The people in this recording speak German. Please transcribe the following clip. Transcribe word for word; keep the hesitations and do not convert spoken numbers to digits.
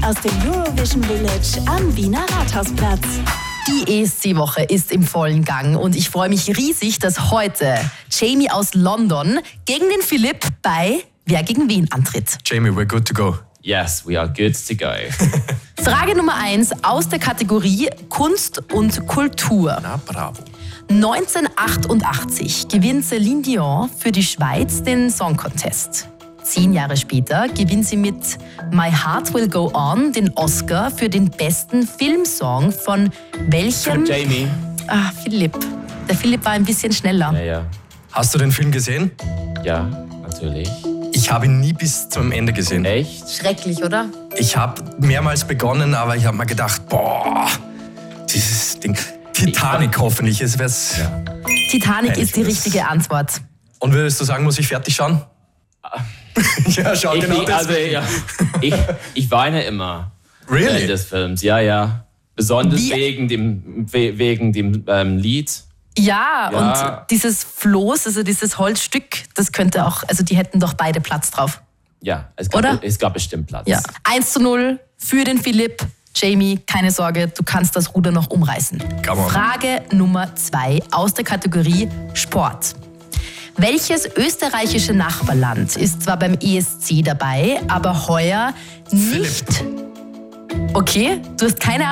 aus dem Eurovision Village am Wiener Rathausplatz. Die E S C-Woche ist im vollen Gang und ich freue mich riesig, dass heute Jamie aus London gegen den Philipp bei Wer gegen wen antritt. Jamie, we're good to go. Yes, we are good to go. Frage Nummer eins aus der Kategorie Kunst und Kultur. Na, bravo. neunzehnhundertachtundachtzig gewinnt Celine Dion für die Schweiz den Song Contest. Zehn Jahre später gewinnt sie mit My Heart Will Go On den Oscar für den besten Filmsong von welchem... Philipp Jamie. Ah, Philipp. Der Philipp war ein bisschen schneller. Ja, ja. Hast du den Film gesehen? Ja, natürlich. Ich habe ihn nie bis zum Ende gesehen. Echt? Schrecklich, oder? Ich habe mehrmals begonnen, aber ich habe mir gedacht, boah, dieses Ding. Titanic hoffentlich. Es wär's. Ja. Titanic Nein, ist die ich weiß. richtige Antwort. Und würdest du sagen, muss ich fertig schauen? Ja, schau, Ich, genau ich, das. also, ja, ich, ich weine immer Really? während des Films. Ja, ja. Besonders Wie- wegen dem, we- wegen dem ähm, Lied. Ja, Ja. und dieses Floß, also dieses Holzstück, das könnte auch, also die hätten doch beide Platz drauf. Ja, es gab, Oder? es gab bestimmt Platz. Ja. eins zu null für den Philipp. Jamie, keine Sorge, du kannst das Ruder noch umreißen. Come on. Frage Nummer zwei aus der Kategorie Sport. Welches österreichische Nachbarland ist zwar beim E S C dabei, aber heuer nicht... Okay, du hast keine